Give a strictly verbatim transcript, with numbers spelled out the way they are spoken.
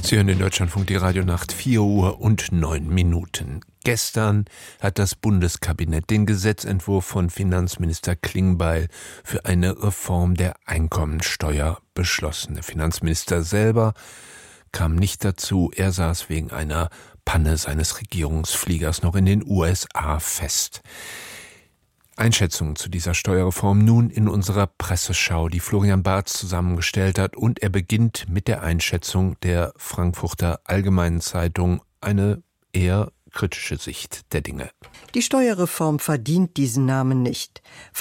Sie hören in Deutschlandfunk die Radionacht, vier Uhr und neun Minuten. Gestern hat das Bundeskabinett den Gesetzentwurf von Finanzminister Klingbeil für eine Reform der Einkommensteuer beschlossen. Der Finanzminister selber kam nicht dazu. Er saß wegen einer Panne seines Regierungsfliegers noch in den U S A fest. Einschätzungen zu dieser Steuerreform nun in unserer Presseschau, die Florian Barth zusammengestellt hat, und er beginnt mit der Einschätzung der Frankfurter Allgemeinen Zeitung, eine eher kritische Sicht der Dinge. Die Steuerreform verdient diesen Namen nicht.